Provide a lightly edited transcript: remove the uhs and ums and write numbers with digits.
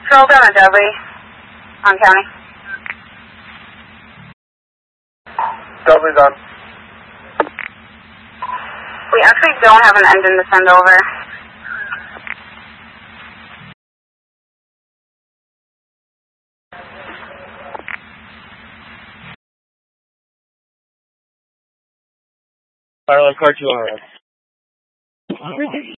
Scroll down to Dudley on County. Dudley's on. We actually don't have an engine to send over. Fire car 2 on.